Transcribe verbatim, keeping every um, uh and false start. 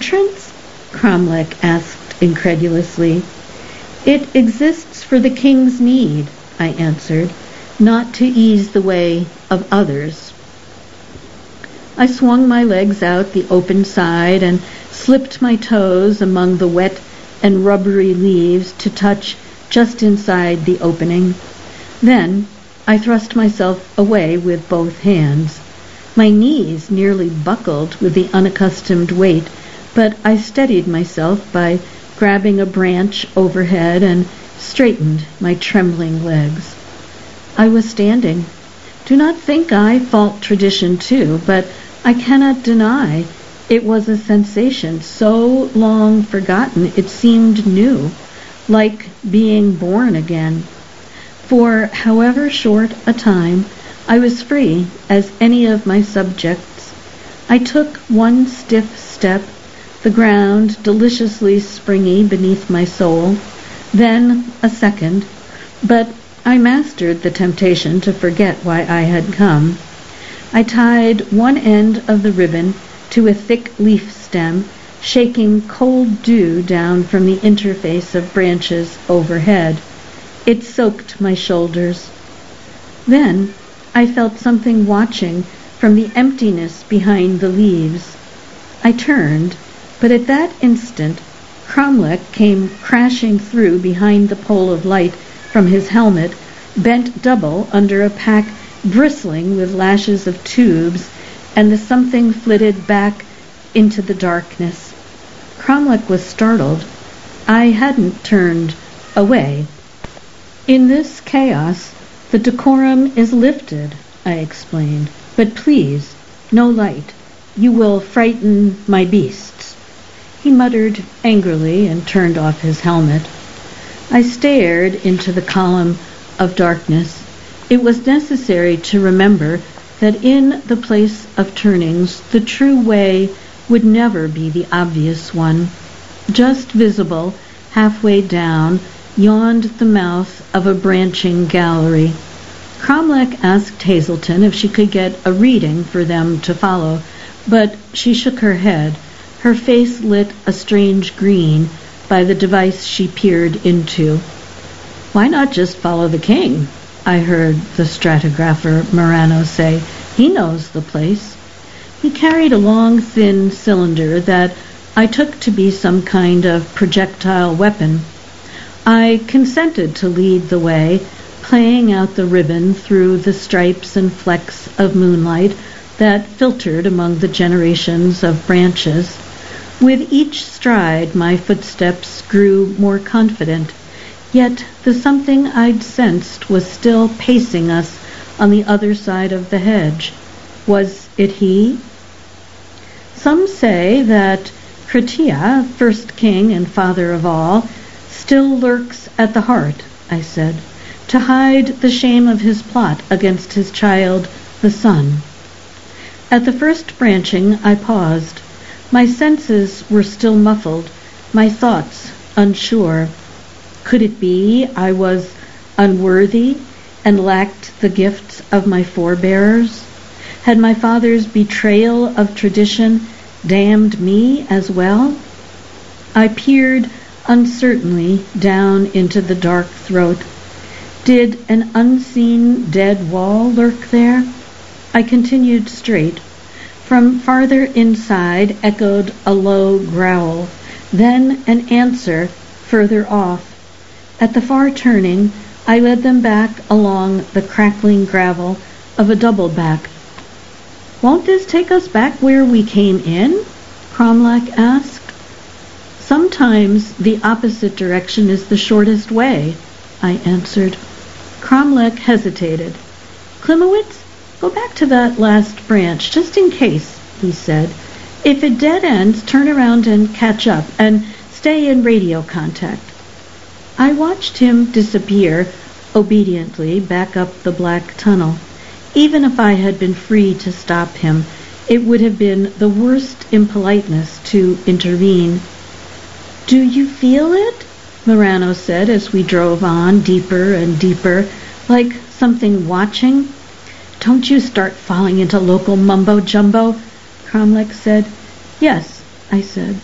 entrance?" Cromlech asked incredulously. "It exists for the king's need," I answered, "not to ease the way of others." I swung my legs out the open side and slipped my toes among the wet and rubbery leaves to touch just inside the opening. Then I thrust myself away with both hands. My knees nearly buckled with the unaccustomed weight, but I steadied myself by grabbing a branch overhead and straightened my trembling legs. I was standing. Do not think I fault tradition too, but I cannot deny it was a sensation so long forgotten it seemed new, like being born again. For however short a time, I was free as any of my subjects. I took one stiff step, the ground deliciously springy beneath my sole, then a second, but I mastered the temptation to forget why I had come. I tied one end of the ribbon to a thick leaf stem, shaking cold dew down from the interface of branches overhead. It soaked my shoulders. Then I felt something watching from the emptiness behind the leaves. I turned, but at that instant Cromlech came crashing through behind the pole of light from his helmet, bent double under a pack bristling with lashes of tubes, and the something flitted back into the darkness. Cromlech was startled. I hadn't turned away. "In this chaos, the decorum is lifted," I explained. "But please, no light. You will frighten my beasts." He muttered angrily and turned off his helmet. I stared into the column of darkness. It was necessary to remember that in the place of turnings, the true way would never be the obvious one. Just visible, halfway down, yawned the mouth of a branching gallery. Cromlech asked Hazelton if she could get a reading for them to follow, but she shook her head, her face lit a strange green by the device she peered into. "Why not just follow the king?" I heard the stratigrapher Morano say. "He knows the place." He carried a long, thin cylinder that I took to be some kind of projectile weapon. I consented to lead the way, playing out the ribbon through the stripes and flecks of moonlight that filtered among the generations of branches. With each stride, my footsteps grew more confident, yet the something I'd sensed was still pacing us on the other side of the hedge. Was it he? Some say that Kratia, first king and father of all, still lurks at the heart, I said, to hide the shame of his plot against his child, the sun. At the first branching, I paused. My senses were still muffled, my thoughts unsure. Could it be I was unworthy and lacked the gifts of my forebears? Had my father's betrayal of tradition damned me as well? I peered uncertainly down into the dark throat. Did an unseen dead wall lurk there? I continued straight. From farther inside echoed a low growl, then an answer further off. At the far turning, I led them back along the crackling gravel of a double-back. "Won't this take us back where we came in?" Cromlech asked. "Sometimes the opposite direction is the shortest way," I answered. Cromlech hesitated. "Klimowitz, go back to that last branch, just in case," he said. "If it dead ends, turn around and catch up, and stay in radio contact." I watched him disappear obediently back up the black tunnel. Even if I had been free to stop him, it would have been the worst impoliteness to intervene. "Do you feel it?" Morano said as we drove on deeper and deeper, like something watching. "Don't you start falling into local mumbo-jumbo," Cromlech said. "Yes," I said.